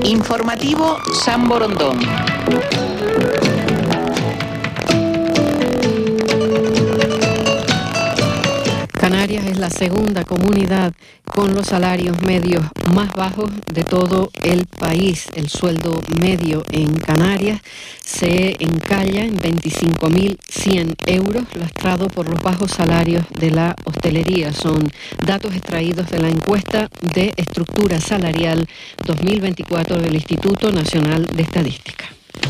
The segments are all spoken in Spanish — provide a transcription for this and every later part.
Informativo San Borondón. Canarias es la segunda comunidad con los salarios medios más bajos de todo el país. El sueldo medio en Canarias se encalla en 25.100 euros, lastrado por los bajos salarios de la hostelería. Son datos extraídos de la encuesta de estructura salarial 2024 del Instituto Nacional de Estadística.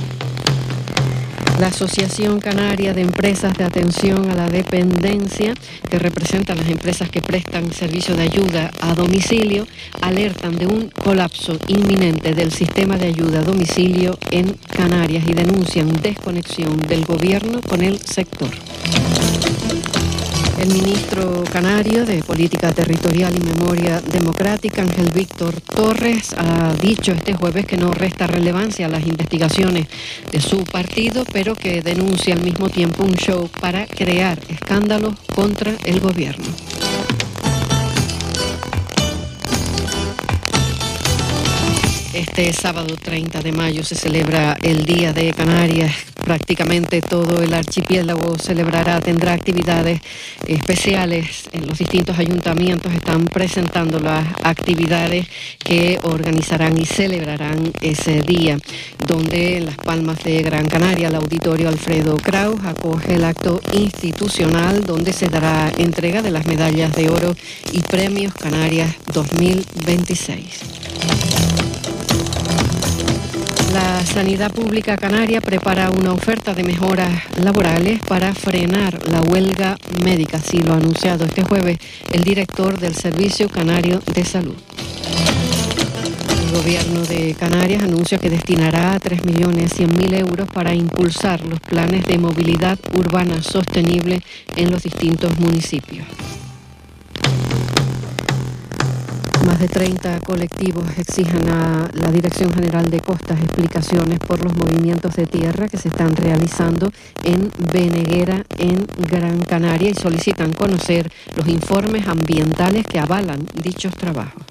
La Asociación Canaria de Empresas de Atención a la Dependencia, que representa a las empresas que prestan servicio de ayuda a domicilio, alertan de un colapso inminente del sistema de ayuda a domicilio en Canarias y denuncian desconexión del gobierno con el sector. El ministro canario de Política Territorial y Memoria Democrática, Ángel Víctor Torres, ha dicho este jueves que no resta relevancia a las investigaciones de su partido, pero que denuncia al mismo tiempo un show para crear escándalos contra el gobierno. Este sábado 30 de mayo se celebra el Día de Canarias. Prácticamente todo el archipiélago tendrá actividades especiales. En los distintos ayuntamientos están presentando las actividades que organizarán y celebrarán ese día, donde en Las Palmas de Gran Canaria el Auditorio Alfredo Kraus acoge el acto institucional donde se dará entrega de las medallas de oro y premios Canarias 2026. La Sanidad Pública Canaria prepara una oferta de mejoras laborales para frenar la huelga médica, así lo ha anunciado este jueves el director del Servicio Canario de Salud. El gobierno de Canarias anuncia que destinará 3.100.000 euros para impulsar los planes de movilidad urbana sostenible en los distintos municipios. Más de 30 colectivos exigen a la Dirección General de Costas explicaciones por los movimientos de tierra que se están realizando en Beneguera, en Gran Canaria, y solicitan conocer los informes ambientales que avalan dichos trabajos.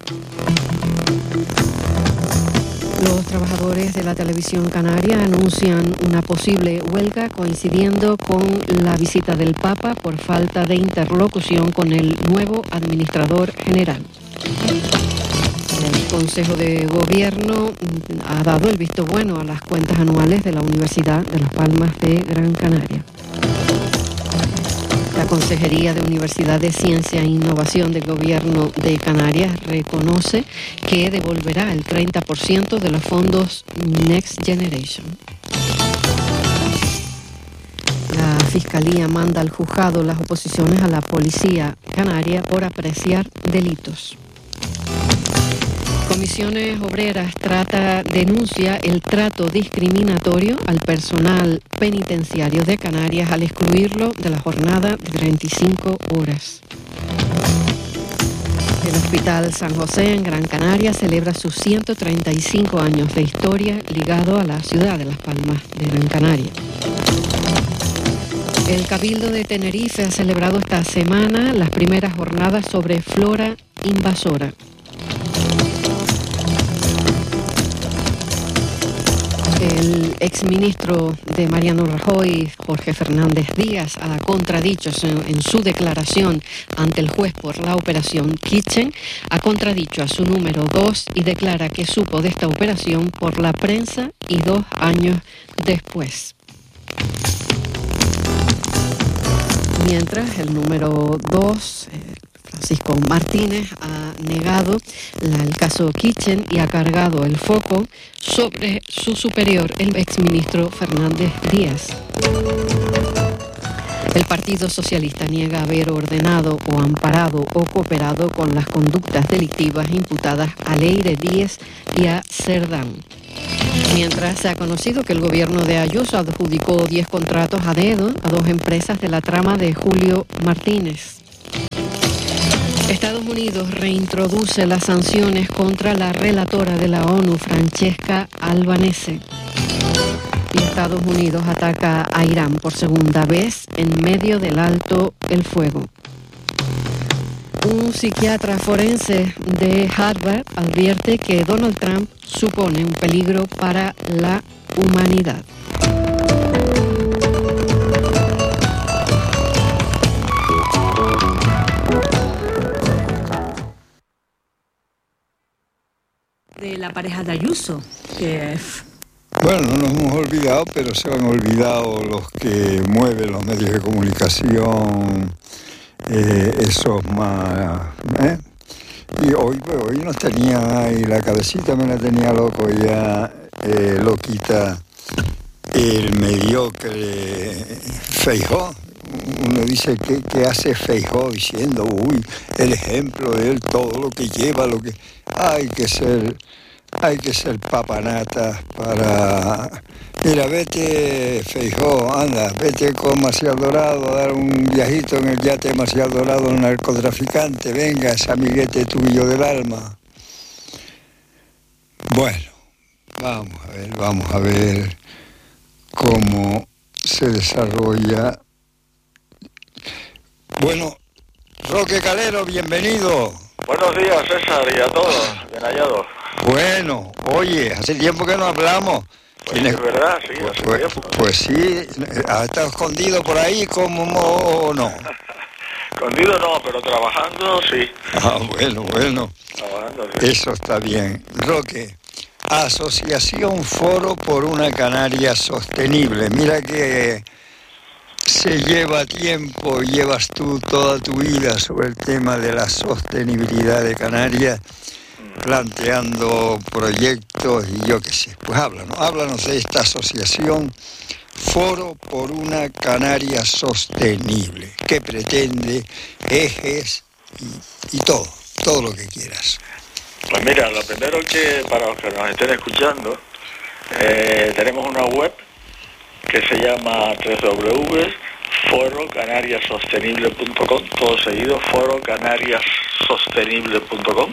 Los trabajadores de la televisión canaria anuncian una posible huelga coincidiendo con la visita del Papa por falta de interlocución con el nuevo administrador general. El Consejo de Gobierno ha dado el visto bueno a las cuentas anuales de la Universidad de Las Palmas de Gran Canaria. La Consejería de Universidad de Ciencia e Innovación del Gobierno de Canarias reconoce que devolverá el 30% de los fondos Next Generation. La Fiscalía manda al juzgado las oposiciones a la Policía Canaria por apreciar delitos. Comisiones Obreras denuncia el trato discriminatorio al personal penitenciario de Canarias al excluirlo de la jornada de 35 horas. El Hospital San José en Gran Canaria celebra sus 135 años de historia ligado a la ciudad de Las Palmas de Gran Canaria. El Cabildo de Tenerife ha celebrado esta semana las primeras jornadas sobre flora invasora. El exministro de Mariano Rajoy, Jorge Fernández Díaz, ha contradicho en su declaración ante el juez por la operación Kitchen, ha contradicho a su número 2 y declara que supo de esta operación por la prensa y 2 años después. Mientras el número 2, Francisco Martínez, ha negado el caso Kitchen y ha cargado el foco sobre su superior, el exministro Fernández Díaz. El Partido Socialista niega haber ordenado o amparado o cooperado con las conductas delictivas imputadas a Leire Díez y a Cerdán. Mientras se ha conocido que el gobierno de Ayuso adjudicó 10 contratos a dedo a 2 empresas de la trama de Julio Martínez. Estados Unidos reintroduce las sanciones contra la relatora de la ONU, Francesca Albanese. Y Estados Unidos ataca a Irán por segunda vez en medio del alto el fuego. Un psiquiatra forense de Harvard advierte que Donald Trump supone un peligro para la humanidad. De la pareja de Ayuso, que... Bueno, no nos hemos olvidado, pero se han olvidado los que mueven los medios de comunicación, esos más... Y hoy nos tenían ahí, la cabecita me la tenía loco ya, loquita, el mediocre Feijóo. Uno dice, ¿qué hace Feijóo diciendo? Uy, el ejemplo de él, todo lo que lleva, lo que... Hay que ser papanata para... Mira, vete, Feijóo, anda, vete con Maciel Dorado a dar un viajito en el yate Maciel Dorado, el narcotraficante, venga, ese amiguete tuyo del alma. Bueno, vamos a ver cómo se desarrolla. Bueno, Roque Calero, bienvenido. Buenos días, César, y a todos, bien hallados. Bueno, oye, hace tiempo que no hablamos. Pues es verdad, sí, hace tiempo. Pues sí, ¿has estado escondido por ahí o no? Escondido no, pero trabajando sí. Ah, bueno. Trabajando sí. Eso está bien. Roque, Asociación Foro por una Canarias Sostenible. Mira que se lleva tiempo, llevas tú toda tu vida sobre el tema de la sostenibilidad de Canarias, planteando proyectos y yo qué sé. Pues háblanos de esta asociación Foro por una Canarias Sostenible. ¿Qué pretende? Ejes y todo lo que quieras. Pues mira, lo primero que, para los que nos estén escuchando, tenemos una web que se llama www.forocanariasostenible.com, todo seguido, forocanariasostenible.com.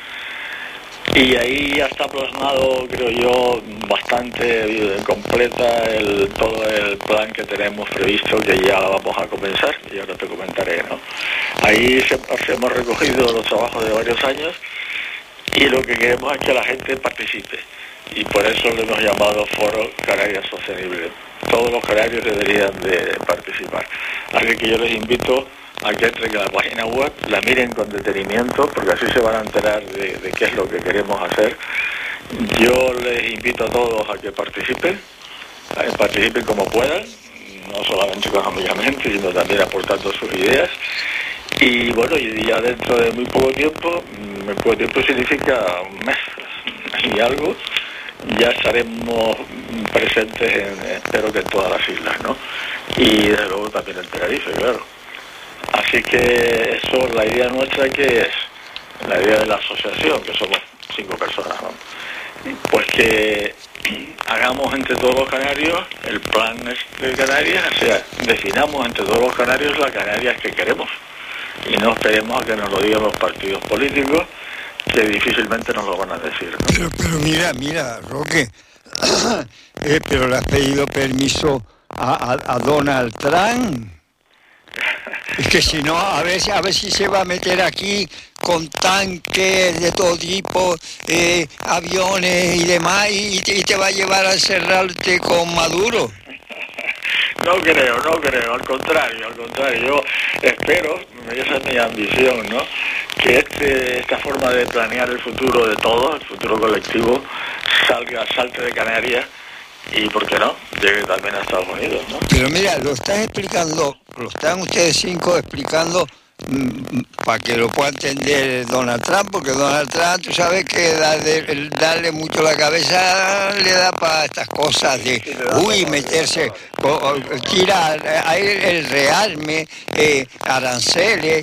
Y ahí ya está plasmado, creo yo, bastante completa todo el plan que tenemos previsto, que ya vamos a comenzar, y ahora te comentaré, ¿no? Ahí hemos recogido los trabajos de varios años y lo que queremos es que la gente participe. Y por eso lo hemos llamado Foro Canarias Sostenible. Todos los canarios deberían de participar. Así que yo les invito a que entren a la página web, la miren con detenimiento, porque así se van a enterar de qué es lo que queremos hacer. Yo les invito a todos a que participen como puedan, no solamente económicamente, sino también aportando sus ideas. Y bueno, y ya dentro de muy poco tiempo significa un mes y algo, ya estaremos presentes espero que en todas las islas, ¿no? Y desde luego también en Tenerife, claro. Así que eso, la idea nuestra, que es la idea de la asociación, que somos 5 personas, ¿no? Pues que hagamos entre todos los canarios el plan de Canarias, o sea, definamos entre todos los canarios las Canarias que queremos. Y no esperemos a que nos lo digan los partidos políticos, que difícilmente nos lo van a decir, ¿no? Pero mira, Roque, pero le has pedido permiso a Donald Trump. Es que si no, a ver si se va a meter aquí con tanques de todo tipo, aviones y demás, y te va a llevar a encerrarte con Maduro. No creo, al contrario, yo espero, esa es mi ambición, ¿no?, que esta forma de planear el futuro de todos, el futuro colectivo, salte de Canarias y, ¿por qué no?, llegue también a Estados Unidos, ¿no? Pero mira, lo están ustedes 5 explicando para que lo pueda entender Donald Trump, porque Donald Trump, tú sabes que darle mucho la cabeza le da para estas cosas de, meterse, tirar el realme, aranceles,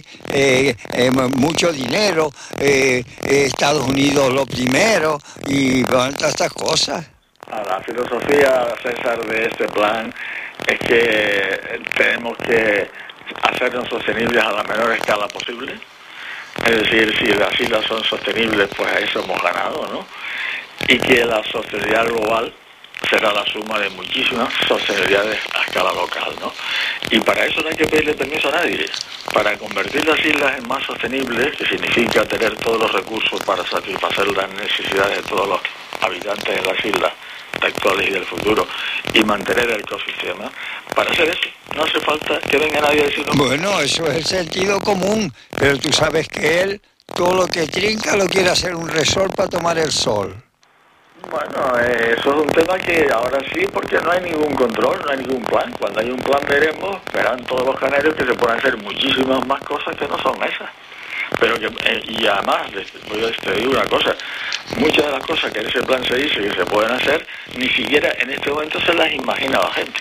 mucho dinero, Estados Unidos lo primero, y todas estas cosas. La filosofía, César, de este plan es que tenemos que hacernos sostenibles a la menor escala posible. Es decir, si las islas son sostenibles, pues a eso hemos ganado, ¿no? Y que la sostenibilidad global será la suma de muchísimas sostenibilidades a escala local, ¿no? Y para eso no hay que pedirle permiso a nadie. Para convertir las islas en más sostenibles, que significa tener todos los recursos para satisfacer las necesidades de todos los habitantes de las islas actuales y del futuro, y mantener el ecosistema, para hacer eso no hace falta que venga nadie a decirnos... Bueno, eso es el sentido común, pero tú sabes que él, todo lo que trinca lo quiere hacer un resort para tomar el sol. Bueno, eso es un tema que ahora sí, porque no hay ningún control, no hay ningún plan. Cuando hay un plan verán todos los canarios que se pueden hacer muchísimas más cosas que no son esas. Pero que, y además, te digo una cosa, muchas de las cosas que en ese plan se dice que se pueden hacer, ni siquiera en este momento se las imagina la gente.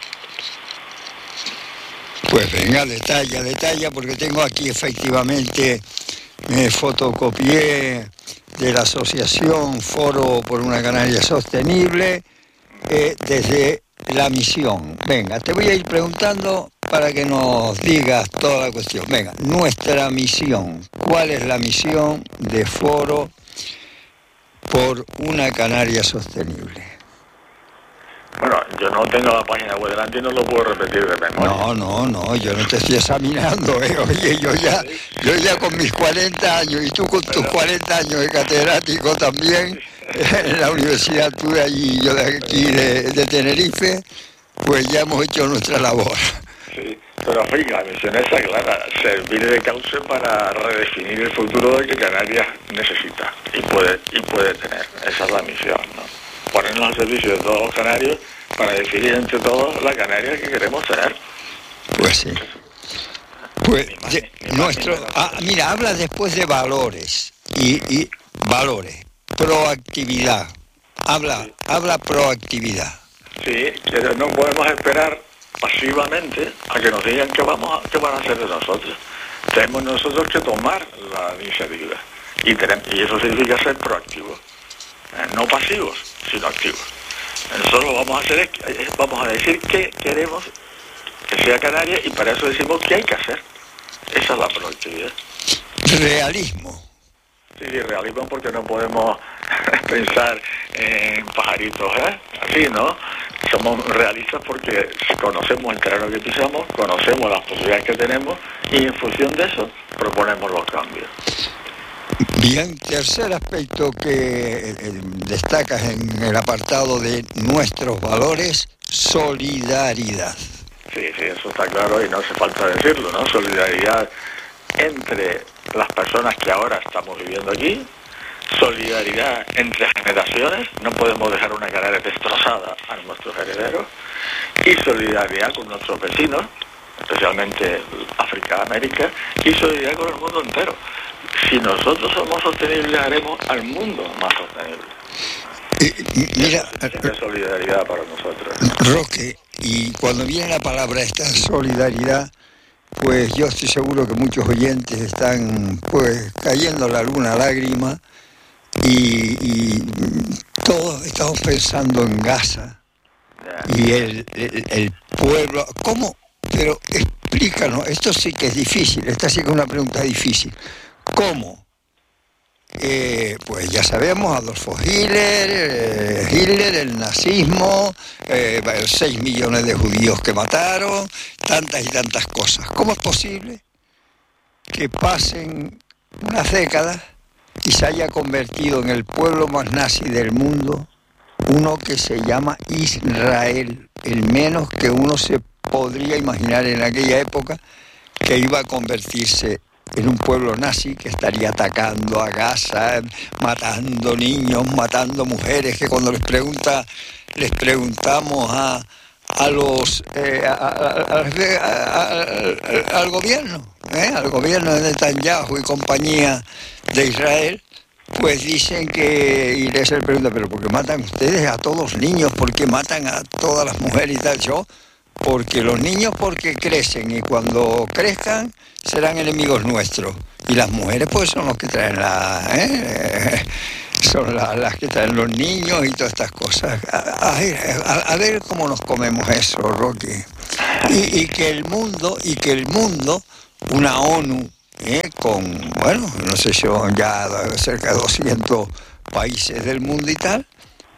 Pues venga, detalla, porque tengo aquí efectivamente, me fotocopié de la asociación Foro por una Canaria Sostenible, desde la misión. Venga, te voy a ir preguntando para que nos digas toda la cuestión. Venga, nuestra misión. ¿Cuál es la misión de Foro por una Canaria Sostenible? Bueno, yo no tengo la página web delante y no lo puedo repetir de memoria. No, yo no te estoy examinando, Oye, yo ya con mis 40 años y tú con tus 40 años de catedrático también, en la universidad tú de allí y yo de aquí de Tenerife, pues ya hemos hecho nuestra labor. Sí, pero la misión está clara, servir de cauce para redefinir el futuro que Canarias necesita y puede tener. Esa es la misión, ¿no? Ponernos al servicio de todos los canarios para definir entre todos la Canaria que queremos tener. Pues sí. Pues mira, habla después de valores y valores, proactividad. Habla proactividad. Sí, que no podemos esperar pasivamente a que nos digan qué van a hacer de nosotros. Tenemos nosotros que tomar la iniciativa y eso significa ser proactivos, no pasivos, sino activos. Nosotros lo vamos a hacer vamos a decir qué queremos que sea Canarias y para eso decimos qué hay que hacer. Esa es la proactividad. Realismo. Sí, realismo, porque no podemos pensar en pajaritos, así, ¿no? Somos realistas porque conocemos el terreno que pisamos, conocemos las posibilidades que tenemos y en función de eso proponemos los cambios. Bien, tercer aspecto que destacas en el apartado de nuestros valores, solidaridad. Sí, eso está claro y no hace falta decirlo, ¿no? Solidaridad entre las personas que ahora estamos viviendo aquí, solidaridad entre generaciones, no podemos dejar una Canaria destrozada a nuestros herederos, y solidaridad con nuestros vecinos, especialmente África, América, y solidaridad con el mundo entero. Si nosotros somos sostenibles, haremos al mundo más sostenible. Mira, es solidaridad para nosotros. Roque, y cuando viene la palabra esta solidaridad, pues yo estoy seguro que muchos oyentes están pues cayendo la luna lágrima y todos estamos pensando en Gaza y el pueblo. ¿Cómo? Pero explícanos, esto sí que es difícil, esta sí que es una pregunta difícil. ¿Cómo? Pues ya sabemos, Adolfo Hitler, el nazismo, 6 millones de judíos que mataron, tantas y tantas cosas. ¿Cómo es posible que pasen unas décadas y se haya convertido en el pueblo más nazi del mundo uno que se llama Israel, el menos que uno se podría imaginar en aquella época que iba a convertirse en un pueblo nazi que estaría atacando a Gaza, matando niños, matando mujeres, que cuando les preguntamos al gobierno de Netanyahu y compañía de Israel, pues dicen que, y les pregunta, pero ¿por qué matan ustedes a todos los niños? ¿Por qué matan a todas las mujeres y tal? Porque los niños porque crecen y cuando crezcan serán enemigos nuestros. Y las mujeres pues son los que traen son las que traen los niños y todas estas cosas. A ver cómo nos comemos eso, Roque. Y que el mundo, una ONU, con, bueno, no sé yo, ya cerca de 200 países del mundo y tal,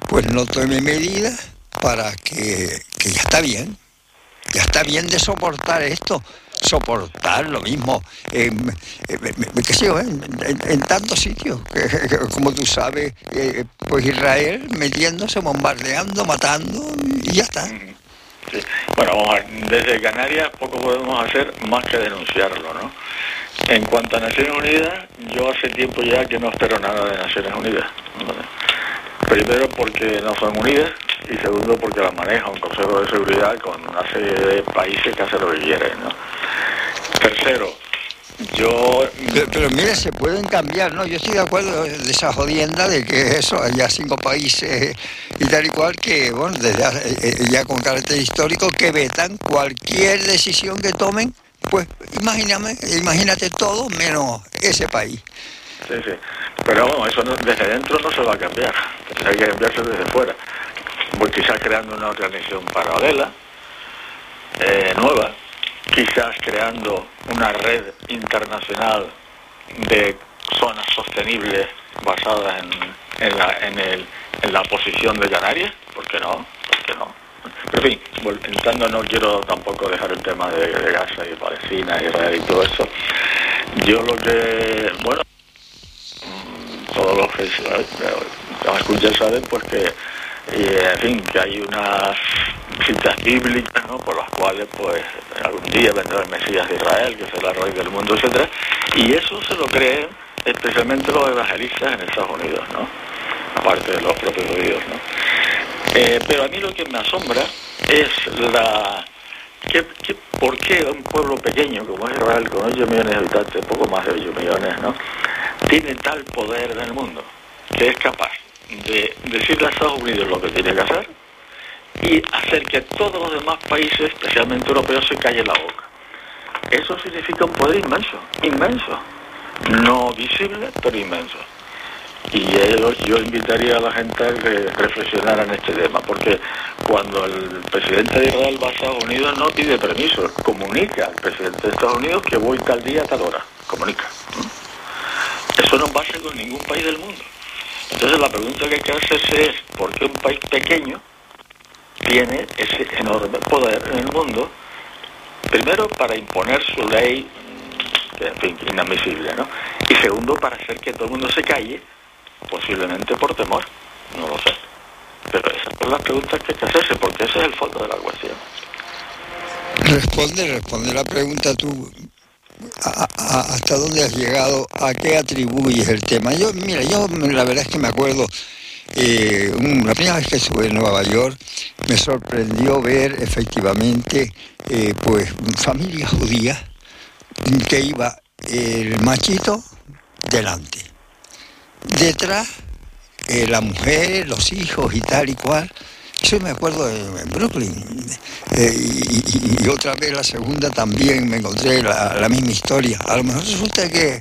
pues no tome medidas para que ya está bien de soportar esto, soportar lo mismo, qué sé yo, en tantos sitios, como tú sabes, pues Israel metiéndose, bombardeando, matando, y ya está. Sí. Bueno, vamos a ver, desde Canarias poco podemos hacer más que denunciarlo, ¿no? En cuanto a Naciones Unidas, yo hace tiempo ya que no espero nada de Naciones Unidas. Primero porque no son unidas y segundo porque las maneja un Consejo de Seguridad con una serie de países que hacen lo que quieren, ¿no? Tercero, pero mire, se pueden cambiar, ¿no? Yo estoy de acuerdo de esa jodienda de que eso, haya 5 países y tal y cual que, bueno, desde ya con carácter histórico, que vetan cualquier decisión que tomen, pues imagínate todo menos ese país. Sí, sí. Pero bueno, eso desde dentro no se va a cambiar, hay que cambiarse desde fuera. Pues quizás creando una organización paralela, nueva, quizás creando una red internacional de zonas sostenibles basadas en la posición de Canarias, ¿por qué no? Pero en fin, entrando, no quiero tampoco dejar el tema de Gaza y Palestina, Israel y todo eso. Yo lo que, bueno, todos los que me escuchan saben pues que, en fin, que hay unas citas bíblicas, ¿no?, por las cuales pues algún día vendrá el Mesías de Israel, que será el rey del mundo, etcétera, y eso se lo creen especialmente los evangelistas en Estados Unidos, ¿no?, aparte de los propios judíos, ¿no? Pero a mí lo que me asombra es ¿por qué un pueblo pequeño como es Israel, con 8 millones de habitantes, poco más de 8 millones, ¿no?, tiene tal poder en el mundo que es capaz de decirle a Estados Unidos lo que tiene que hacer y hacer que todos los demás países, especialmente europeos, se callen la boca? Eso significa un poder inmenso, no visible, pero inmenso. Y yo invitaría a la gente a que reflexionara en este tema, porque cuando el presidente de Israel va a Estados Unidos no pide permiso, comunica al presidente de Estados Unidos que voy tal día a tal hora, comunica. Eso no pasa con ningún país del mundo. Entonces la pregunta que hay que hacerse es ¿por qué un país pequeño tiene ese enorme poder en el mundo? Primero, para imponer su ley, que, en fin, inadmisible, ¿no? Y segundo, para hacer que todo el mundo se calle, posiblemente por temor, no lo sé. Pero esas son las preguntas que hay que hacerse, porque ese es el fondo de la cuestión. Responde la pregunta tú. ¿Hasta dónde has llegado? ¿A qué atribuyes el tema? Yo la verdad es que me acuerdo, la primera vez que estuve en Nueva York, me sorprendió ver efectivamente pues familias judías que iba el machito delante, detrás la mujer, los hijos y tal y cual. Eso me acuerdo en Brooklyn, y otra vez la segunda también me encontré la misma historia. A lo mejor resulta que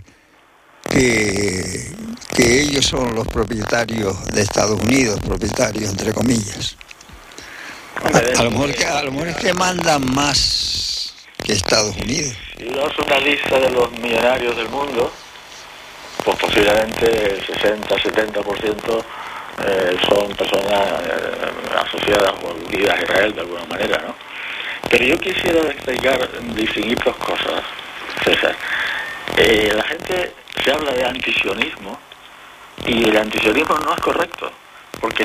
ellos son los propietarios de Estados Unidos, propietarios entre comillas. A lo mejor es que mandan más que Estados Unidos. Si uno hace una lista de los millonarios del mundo, pues posiblemente el 60-70% son personas asociadas o unidas a Israel de alguna manera, ¿no? Pero yo quisiera distinguir dos cosas, César. La gente se habla de antisionismo y el antisionismo no es correcto, porque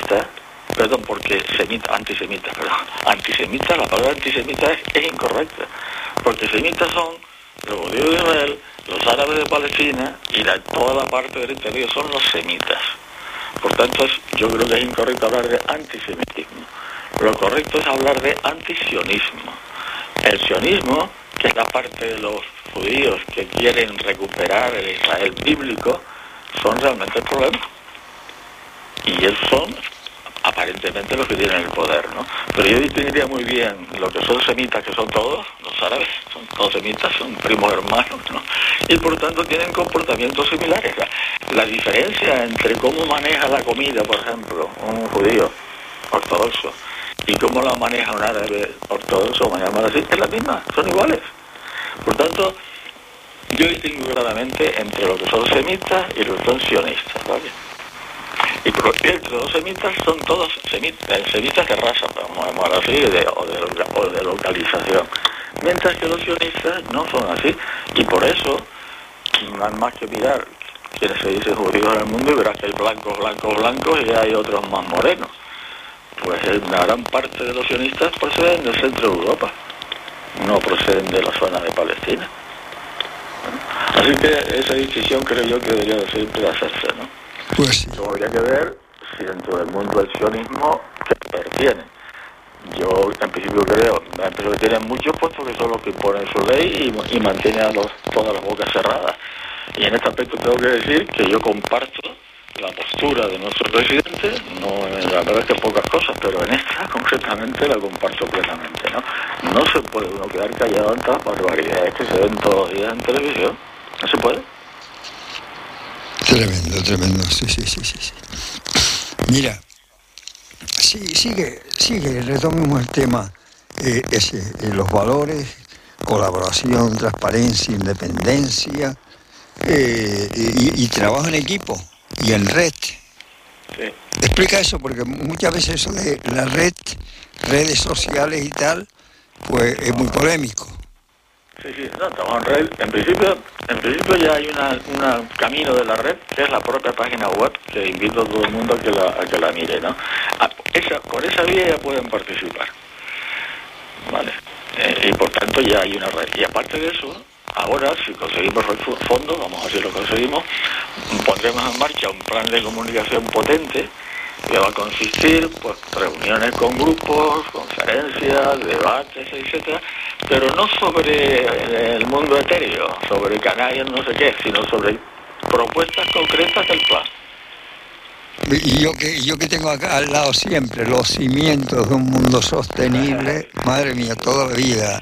antisemita, la palabra antisemita es incorrecta, porque semitas son los judíos de Israel, los árabes de Palestina y toda la parte del interior son los semitas. Por tanto, yo creo que es incorrecto hablar de antisemitismo. Lo correcto es hablar de antisionismo. El sionismo, que es la parte de los judíos que quieren recuperar el Israel bíblico, son realmente el problema. Y ellos son aparentemente los que tienen el poder, ¿no? Pero yo distinguiría muy bien lo que son semitas, que son todos, los árabes, son todos semitas, son primos hermanos, ¿no? Y por tanto tienen comportamientos similares. La diferencia entre cómo maneja la comida, por ejemplo, un judío ortodoxo, y cómo la maneja un árabe ortodoxo, vamos a llamar así, es la misma, son iguales. Por tanto, yo distingo claramente entre lo que son semitas y lo que son sionistas, ¿vale? Y por cierto, los semitas son todos semitas de raza, vamos a llamarlo así, o de localización. Mientras que los sionistas no son así. Y por eso, no hay más que mirar quienes se dicen judíos en el mundo y verás que hay blancos, blancos, blancos y hay otros más morenos. Pues una gran parte de los sionistas proceden del centro de Europa, no proceden de la zona de Palestina. Así que esa decisión creo yo que debería de siempre hacerse, ¿no? Pues sí. Luego habría que ver si dentro del mundo del sionismo que pertiene. Yo en principio creo que tienen muchos puestos que son los que imponen su ley y mantienen todas las bocas cerradas. Y en este aspecto tengo que decir que yo comparto la postura de nuestro presidente, la verdad es que pocas cosas, pero en esta concretamente la comparto plenamente, ¿no? No se puede uno quedar callado ante las barbaridades que se ven todos los días en televisión. No se puede. Tremendo, tremendo, sí. Mira, sigue, retomemos el tema los valores, colaboración, transparencia, independencia y trabajo en equipo y en red. Sí. Explica eso, porque muchas veces eso de la redes sociales y tal, pues es muy polémico. Sí, no, estamos en red. En principio ya hay un camino de la red, que es la propia página web, que invito a todo el mundo a que la mire, ¿no? Por esa vía ya pueden participar, ¿vale? Y por tanto ya hay una red. Y aparte de eso, ahora, si conseguimos fondos, vamos a ver si lo conseguimos, pondremos en marcha un plan de comunicación potente que va a consistir, pues, reuniones con grupos, conferencias, debates, etcétera, pero no sobre el mundo etéreo, sobre Canarias, no sé qué, sino sobre propuestas concretas del plan. Y yo que tengo acá al lado siempre los cimientos de un mundo sostenible, madre mía, toda la vida.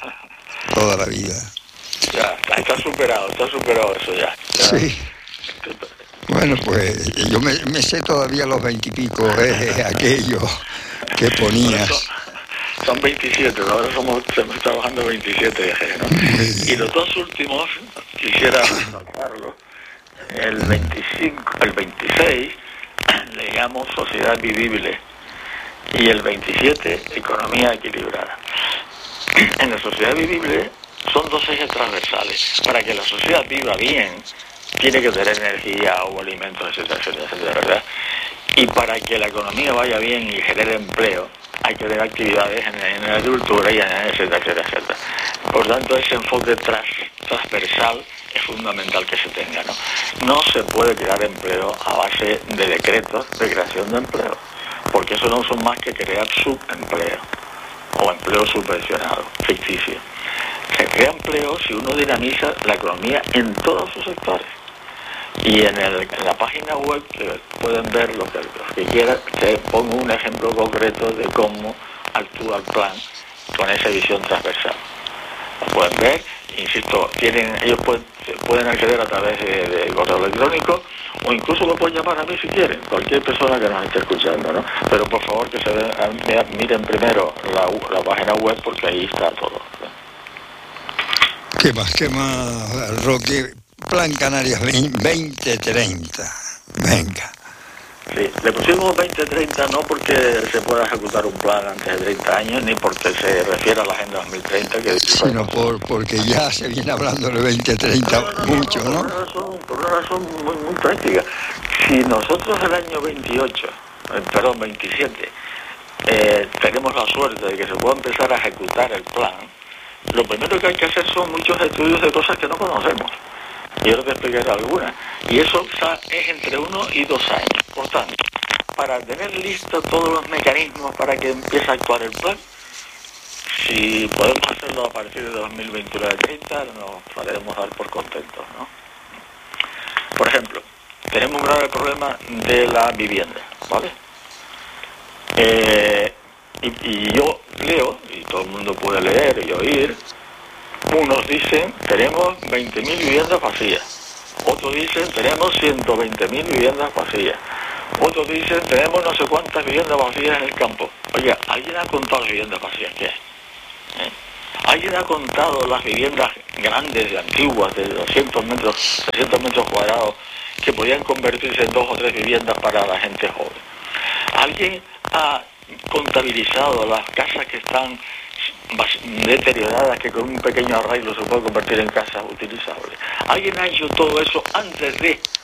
Ya, está superado eso ya. Sí. Bueno, pues yo me sé todavía los 20 y pico, aquello que ponías. Son 27, ahora estamos trabajando 27 ejes, ¿no? Y los dos últimos, quisiera resaltarlo, el 26 le llamo sociedad vivible y el 27 economía equilibrada. En la sociedad vivible son dos ejes transversales. Para que la sociedad viva bien, tiene que tener energía, agua, alimentos, etcétera, ¿verdad? Y para que la economía vaya bien y genere empleo, hay que tener actividades en la agricultura y en etcétera. Por tanto, ese enfoque transversal es fundamental que se tenga, ¿no? No se puede crear empleo a base de decretos de creación de empleo, porque eso no son más que crear subempleo o empleo subvencionado, ficticio. Se crea empleo si uno dinamiza la economía en todos sus sectores. Y en la página web, que pueden ver los que quieran, te pongo un ejemplo concreto de cómo actúa el plan con esa visión transversal. Lo pueden ver, insisto, ellos pueden acceder a través de correo electrónico o incluso lo pueden llamar a mí si quieren, cualquier persona que nos esté escuchando, ¿no? Pero por favor que miren primero la página web porque ahí está todo, ¿no? ¿Qué más, Roque? Plan Canarias 2030. Venga. Sí, le pusimos 2030 no porque se pueda ejecutar un plan antes de 30 años, ni porque se refiere a la Agenda 2030, sino porque ya se viene hablando del 2030 mucho, ¿no? Por una razón muy práctica. Si nosotros el año 27, tenemos la suerte de que se pueda empezar a ejecutar el plan, lo primero que hay que hacer son muchos estudios de cosas que no conocemos. Y ahora te explicaré algunas. Y eso es entre 1 y 2 años. Por tanto, para tener listos todos los mecanismos para que empiece a actuar el plan, si podemos hacerlo a partir de 2029-30, nos haremos dar por contentos, ¿no? Por ejemplo, tenemos un grave problema de la vivienda, ¿vale? Y yo leo, y todo el mundo puede leer y oír, unos dicen, tenemos 20.000 viviendas vacías. Otros dicen, tenemos 120.000 viviendas vacías. Otros dicen, tenemos no sé cuántas viviendas vacías en el campo. Oye, ¿alguien ha contado las viviendas vacías que hay? ¿Alguien ha contado las viviendas grandes, antiguas, de 200 metros, 300 metros cuadrados, que podían convertirse en 2 o 3 viviendas para la gente joven? ¿Alguien ha contabilizado las casas que están deterioradas, que con un pequeño arreglo se puede convertir en casas utilizables? ¿Alguien ha hecho todo eso antes de